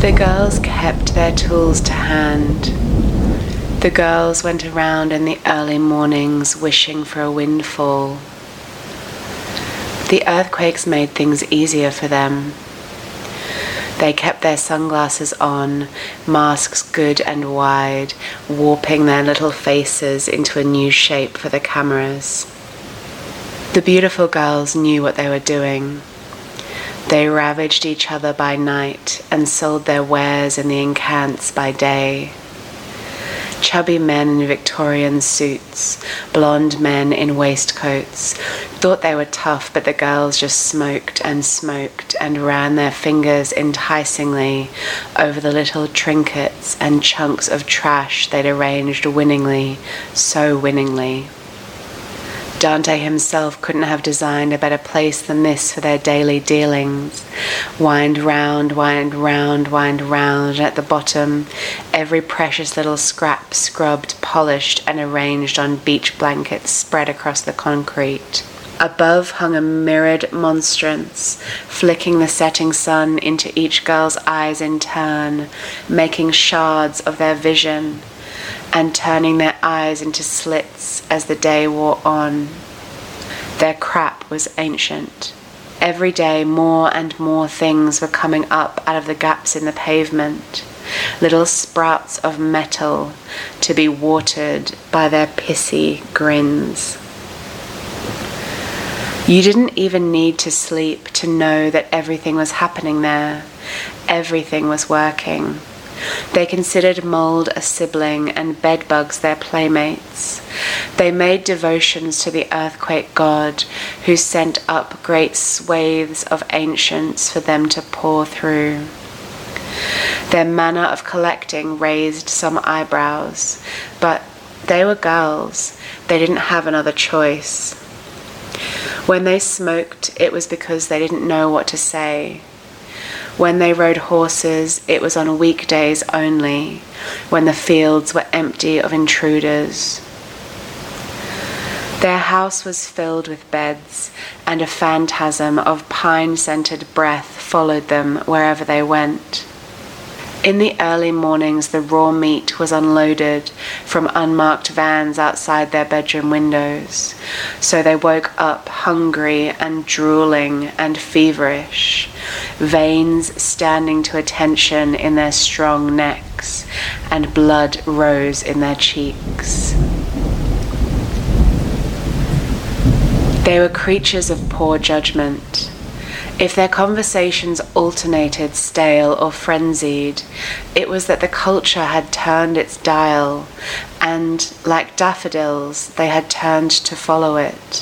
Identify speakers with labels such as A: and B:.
A: The girls kept their tools to hand. The girls went around in the early mornings wishing for a windfall. The earthquakes made things easier for them. They kept their sunglasses on, masks good and wide, warping their little faces into a new shape for the cameras. The beautiful girls knew what they were doing. They ravaged each other by night and sold their wares in the encants by day. Chubby men in Victorian suits, blonde men in waistcoats, thought they were tough, but the girls just smoked and ran their fingers enticingly over the little trinkets and chunks of trash they'd arranged winningly, so winningly. Dante himself couldn't have designed a better place than this for their daily dealings. Wind round, and at the bottom, every precious little scrap scrubbed, polished, and arranged on beach blankets spread across the concrete. Above hung a mirrored monstrance, flicking the setting sun into each girl's eyes in turn, making shards of their vision, and turning their eyes into slits as the day wore on. Their crap was ancient. Every day more and more things were coming up out of the gaps in the pavement, little sprouts of metal to be watered by their pissy grins. You didn't even need to sleep to know that everything was happening there. Everything was working. They considered mold a sibling and bedbugs their playmates. They made devotions to the earthquake god who sent up great swathes of ancients for them to pore through. Their manner of collecting raised some eyebrows, but they were girls. They didn't have another choice. When they smoked, it was because they didn't know what to say. When they rode horses, it was on weekdays only, when the fields were empty of intruders. Their house was filled with beds, and a phantasm of pine-scented breath followed them wherever they went. In the early mornings, the raw meat was unloaded from unmarked vans outside their bedroom windows, so they woke up hungry and drooling and feverish, veins standing to attention in their strong necks, and blood rose in their cheeks. They were creatures of poor judgment. If their conversations alternated stale or frenzied, it was that the culture had turned its dial, and, like daffodils, they had turned to follow it.